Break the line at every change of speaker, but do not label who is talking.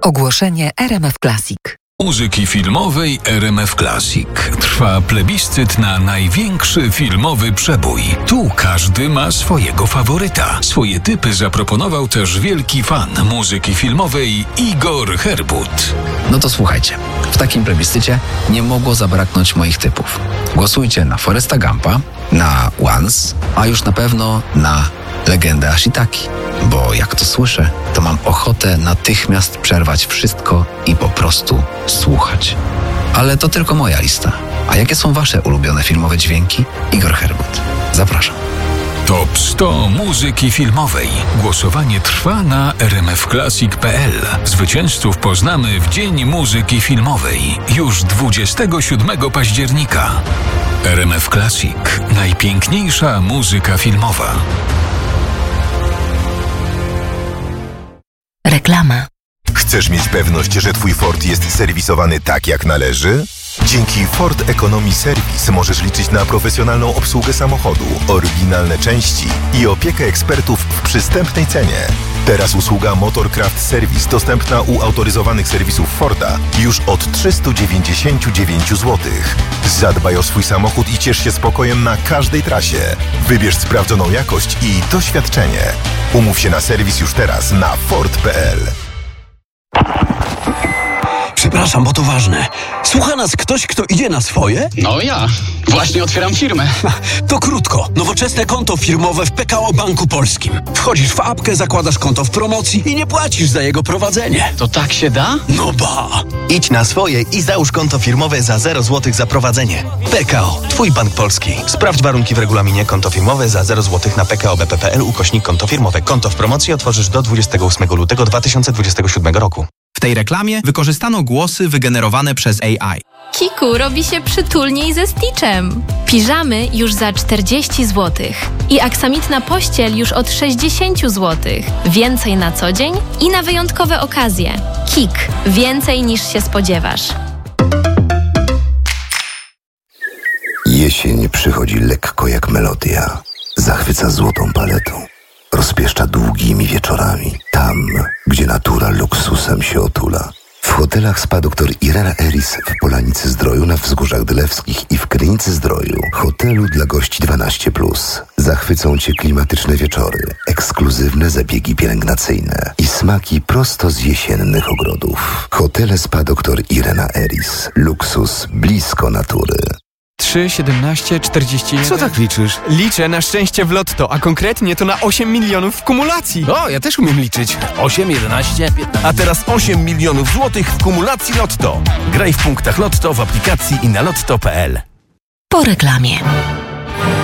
Ogłoszenie RMF Classic.
Muzyki filmowej RMF Classic. Trwa plebiscyt na największy filmowy przebój. Tu każdy ma swojego faworyta. Swoje typy zaproponował też wielki fan muzyki filmowej Igor Herbut.
No to słuchajcie, w takim plebiscycie nie mogło zabraknąć moich typów. Głosujcie na Foresta Gumpa, na Once, a już na pewno na Legendę Ashitaki. Bo jak to słyszę, to mam ochotę natychmiast przerwać wszystko i po prostu słuchać. Ale to tylko moja lista. A jakie są wasze ulubione filmowe dźwięki? Igor Herbut. Zapraszam.
Top 100 muzyki filmowej. Głosowanie trwa na rmfclassic.pl. Zwycięzców poznamy w Dzień Muzyki Filmowej, już 27 października. RMF Classic. Najpiękniejsza muzyka filmowa.
Reklama.
Chcesz mieć pewność, że Twój Ford jest serwisowany tak, jak należy? Dzięki Ford Economy Service możesz liczyć na profesjonalną obsługę samochodu, oryginalne części i opiekę ekspertów w przystępnej cenie. Teraz usługa Motorcraft Service dostępna u autoryzowanych serwisów Forda już od 399 zł. Zadbaj o swój samochód i ciesz się spokojem na każdej trasie. Wybierz sprawdzoną jakość i doświadczenie. Umów się na serwis już teraz na Ford.pl.
Przepraszam, bo to ważne. Słucha nas ktoś, kto idzie na swoje?
No ja. Właśnie otwieram firmę.
To krótko. Nowoczesne konto firmowe w PKO Banku Polskim. Wchodzisz w apkę, zakładasz konto w promocji i nie płacisz za jego prowadzenie.
To tak się da?
No ba!
Idź na swoje i załóż konto firmowe za 0 zł za prowadzenie. PKO. Twój bank polski. Sprawdź warunki w regulaminie. Konto firmowe za 0 zł na pkobp.pl/konto firmowe. Konto w promocji otworzysz do 28 lutego 2027 roku.
W tej reklamie wykorzystano głosy wygenerowane przez AI.
Kiku robi się przytulniej ze Stitchem. Piżamy już za 40 zł. I aksamitna pościel już od 60 zł. Więcej na co dzień i na wyjątkowe okazje. Kik. Więcej niż się spodziewasz.
Jesień przychodzi lekko jak melodia. Zachwyca złotą paletą. Rozpieszcza długimi wieczorami. Tam, gdzie natura luksusem się otula. W hotelach Spa Dr Irena Eris w Polanicy Zdroju, na Wzgórzach Dylewskich i w Krynicy Zdroju. Hotelu dla gości 12+. Zachwycą Cię klimatyczne wieczory, ekskluzywne zabiegi pielęgnacyjne i smaki prosto z jesiennych ogrodów. Hotele Spa Dr Irena Eris. Luksus blisko natury.
3, 17, 41...
Co tak liczysz?
Liczę na szczęście w lotto, a konkretnie to na 8 milionów w kumulacji.
O, ja też umiem liczyć. 8, 11, 15...
A teraz 8 milionów złotych w kumulacji Lotto. Graj w punktach Lotto, w aplikacji i na lotto.pl.
Po reklamie.